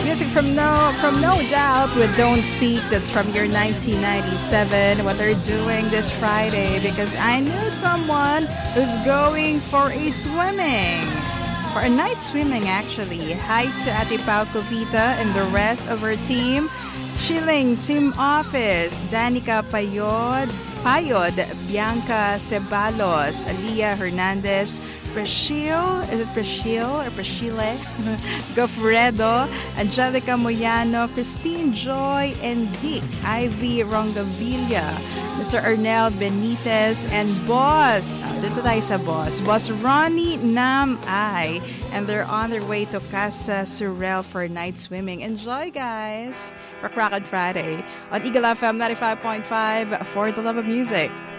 music from No Doubt with Don't Speak. That's from your 1997. What they're doing this Friday, because I knew someone who's going for a swimming. For a night swimming, actually. Hi to Ate Pao Covita and the rest of her team. Shilling Team Office, Danica Payod, Bianca Ceballos, Alia Hernandez, Prashil, is it Prashil or Prashile? Gofredo, Angelica Moyano, Christine Joy, and Dick, Ivy Rongavilla, Mr. Ernel Benitez, and Boss, dito tayo sa Boss Ronnie Nam Ai, and they're on their way to Casa Surel for night swimming. Enjoy, guys, for Rock on Friday on Eagle FM 95.5 for the love of music.